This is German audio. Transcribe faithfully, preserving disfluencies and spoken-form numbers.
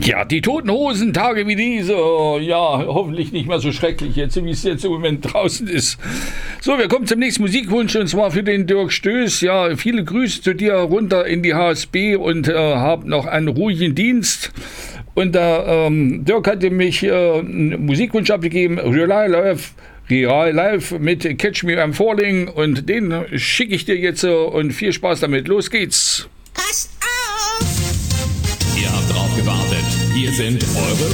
Ja, die Toten Hosen, Tage wie diese, oh, ja, hoffentlich nicht mehr so schrecklich jetzt, wie es jetzt im Moment draußen ist. So, wir kommen zum nächsten Musikwunsch und zwar für den Dirk Stöß. Ja, viele Grüße zu dir runter in die H S B und äh, hab noch einen ruhigen Dienst. Und der ähm, Dirk hatte mich äh, einen Musikwunsch abgegeben, Real Life, Real Life mit Catch Me I'm Falling und den schicke ich dir jetzt äh, und viel Spaß damit. Los geht's. Passt auf! Ihr habt drauf gewartet. Hier sind eure